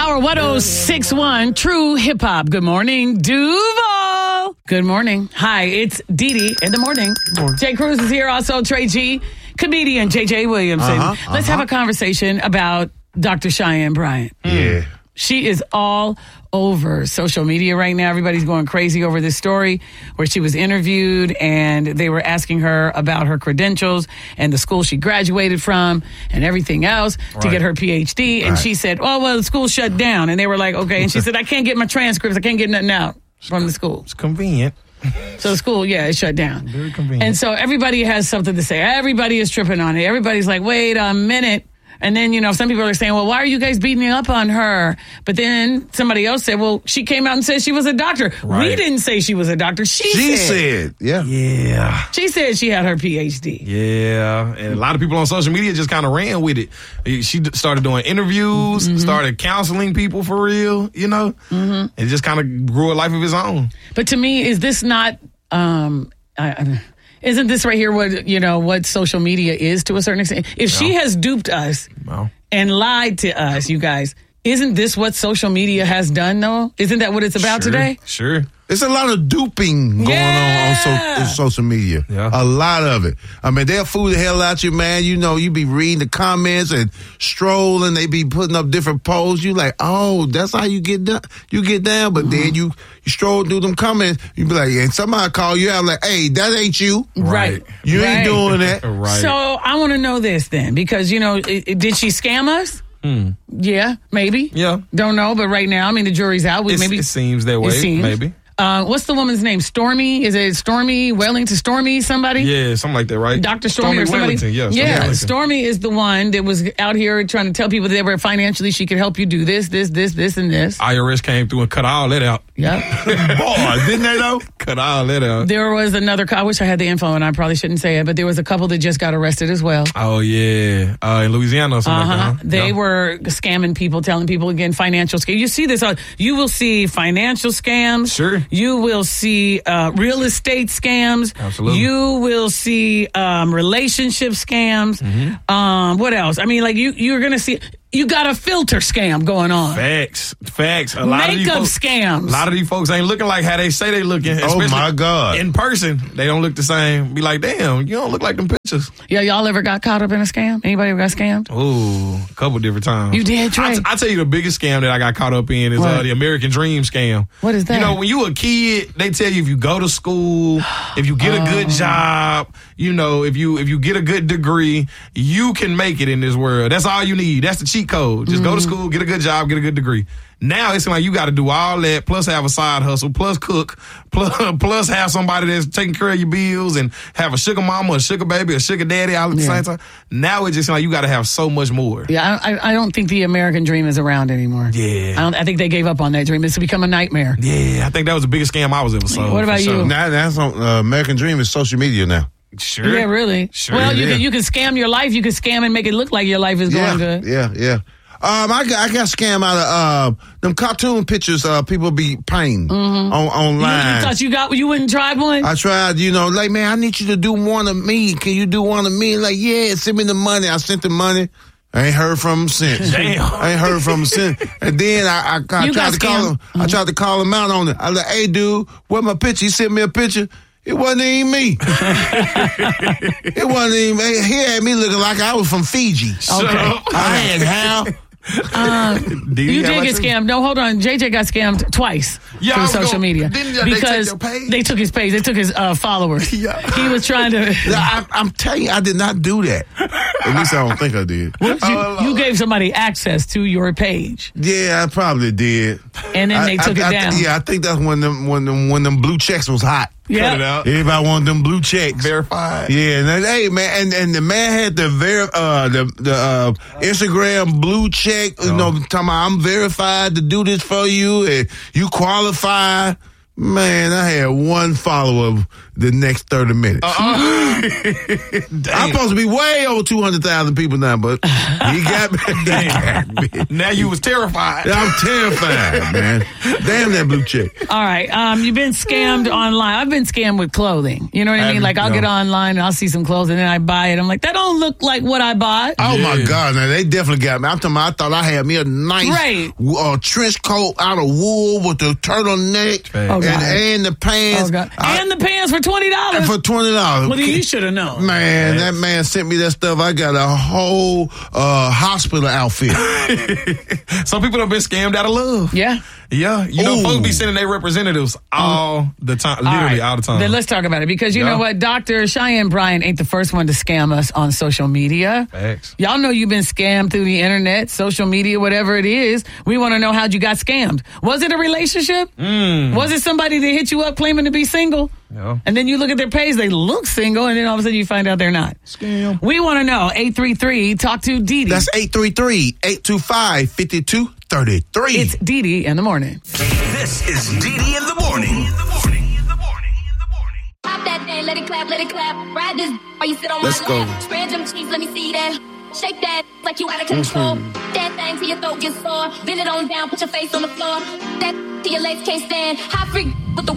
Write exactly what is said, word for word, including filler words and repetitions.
Power one oh six point one, True Hip Hop. Good morning, Duval. Good morning. Hi, it's Dee Dee in the morning. morning. Jay Cruz is here, also Trey G, comedian J J Williamson. Uh-huh, uh-huh. Let's have a conversation about Doctor Cheyenne Bryant. Yeah. She is all over social media right now. Everybody's going crazy over this story where she was interviewed and they were asking her about her credentials and the school she graduated from and everything else right. to get her P H D. And right. she said, oh, well, the school shut down. And they were like, okay. And she said, I can't get my transcripts. I can't get nothing out from the school. It's convenient. So the school, yeah, it shut down. Very convenient. And so everybody has something to say. Everybody is tripping on it. Everybody's like, wait a minute. And then, you know, some people are saying, well, why are you guys beating up on her? But then somebody else said, well, she came out and said she was a doctor. Right. We didn't say she was a doctor. She, she said. said. Yeah. Yeah. She said she had her P H D. Yeah. And a lot of people on social media just kind of ran with it. She started doing interviews, mm-hmm. started counseling people for real, you know, mm-hmm. and just kind of grew a life of his own. But to me, is this not... Um, I, Isn't this right here what, you know, what social media is to a certain extent? If no. she has duped us no. and lied to us, you guys, isn't this what social media has done, though? Isn't that what it's about sure, today? Sure. There's a lot of duping going yeah. on on, so, on social media. Yeah. A lot of it. I mean, they'll fool the hell out you, man. You know, you be reading the comments and strolling. They be putting up different posts. You like, oh, that's how you get down. You get down, but mm-hmm. then you, you stroll through them comments. You be like, and somebody call you out like, hey, that ain't you. Right. You right. ain't doing that. Right. So I want to know this then, because, you know, it, it, did she scam us? Hmm. Yeah, maybe. Yeah. Don't know, but right now, I mean, the jury's out. We, maybe it seems that way, it seems. maybe. Uh, what's the woman's name? Stormy? Is it Stormy Wellington? Stormy somebody? Yeah, something like that, right? Doctor Stormy, Stormy or somebody? Wellington, yeah. Yeah, Wellington. Stormy is the one that was out here trying to tell people that they were financially, she could help you do this, this, this, this, and this. I R S came through and cut all that out. Yep. Boy, didn't they though? Cut all that out. There was another, I wish I had the info and I probably shouldn't say it, but there was a couple that just got arrested as well. Oh, yeah. Uh, in Louisiana or something uh-huh. like that. Huh? They yeah. were scamming people, telling people, again, financial scams. You see this, uh, you will see financial scams. Sure. You will see uh, real estate scams. Absolutely. You will see um, relationship scams. Mm-hmm. Um, what else? I mean, like, you, you're going to see... You got a filter scam going on. Facts. Facts. A lot Makeup of these folks, scams. A lot of these folks ain't looking like how they say they looking. Oh, my God. In person, they don't look the same. Be like, damn, you don't look like them pictures. Yeah, y'all ever got caught up in a scam? Anybody ever got scammed? Ooh, a couple different times. You did, Trey? I, t- I tell you the biggest scam that I got caught up in is uh, the American Dream scam. What is that? You know, when you a kid, they tell you if you go to school, if you get oh. a good job, you know, if you if you get a good degree, you can make it in this world. That's all you need. That's the cheat code. Just mm-hmm. go to school, get a good job, get a good degree. Now it's like you got to do all that, plus have a side hustle, plus cook, plus, plus have somebody that's taking care of your bills and have a sugar mama, a sugar baby, a sugar daddy all at the yeah. same time. Now it's just like you got to have so much more. Yeah, I, I don't think the American dream is around anymore. Yeah. I, don't, I think they gave up on that dream. It's become a nightmare. Yeah, I think that was the biggest scam I was ever sold. What about sure. you? Now, that's on, uh, American Dream is social media now. Sure. Yeah, really. Sure. Well, you can, you can scam your life. You can scam and make it look like your life is yeah, going good. Yeah, yeah. Um, I got, I got scammed out of uh, them cartoon pictures uh, people be painting mm-hmm. on online. You, you thought you got, you wouldn't try one? I tried, you know, like, man, I need you to do one of me. Can you do one of me? Like, yeah, send me the money. I sent the money. I ain't heard from him since. Damn. I ain't heard from him since. And then I, I, I tried to call him. Mm-hmm. I tried to call him out on it. I was like, hey, dude, where's my picture? He sent me a picture. It wasn't even me. It wasn't even. He had me looking like I was from Fiji. Okay. I had how. Uh, you, you did get scammed. No, hold on. J J got scammed twice yeah, through social gonna, media didn't, because they, take your page? they took his page. They took his uh, followers. Yeah. He was trying to. I, I'm telling you, I did not do that. At least I don't think I did. What, you, oh, you gave somebody access to your page. Yeah, I probably did. And then they I, took I, it I, down. Yeah, I think that's when them when them when them blue checks was hot. Yeah. Cut it out. Everybody wanted them blue checks. Verified. Yeah, and then, hey man, and, and the man had the ver- uh the the uh, Instagram blue check, you oh. know, talking about I'm verified to do this for you and you qualify. Man, I had one follower the next thirty minutes. Uh-uh. I'm supposed to be way over two hundred thousand people now, but he got me. He got me. Now you was terrified. I'm terrified, man. Damn that blue check. All right. Um, you've been scammed online. I've been scammed with clothing. You know what I mean? Have- Like I'll no. get online and I'll see some clothes and then I buy it. I'm like, that don't look like what I bought. Oh my Yeah. God! Now they definitely got me. I'm talking about, I thought I had me a nice Right. uh, trench coat out of wool with the turtleneck Oh, and, God. and the pants. Oh, God. I- And the pants for twenty dollars. for twenty dollars. Well, then you should have known. Man, that man sent me that stuff. I got a whole uh, hospital outfit. Some people have been scammed out of love. Yeah. Yeah. You know, Ooh. folks be sending their representatives all the time, literally all, right. the time. Then let's talk about it because you Yeah. know what? Doctor Cheyenne Bryant ain't the first one to scam us on social media. Facts. Y'all know you've been scammed through the internet, social media, whatever it is. We want to know how'd you got scammed. Was it a relationship? Mm. Was it somebody that hit you up claiming to be single? Yeah. And then you look at their page, they look single, and then all of a sudden you find out they're not. Scam. We want to know. eight three three, talk to Dee Dee. That's eight three three, eight two five, five two three three. It's Dee Dee in the morning. This is Dee Dee in the morning. In the morning. In the morning. In the morning. Pop that thing, let it clap, let it clap. Ride this while you sit on Let's my go. lap. Spread them cheeks, let me see that. Shake that like you out of control. That thing till your throat gets sore. Bend it on down, put your face on the floor. That till your legs can't stand. Hot freak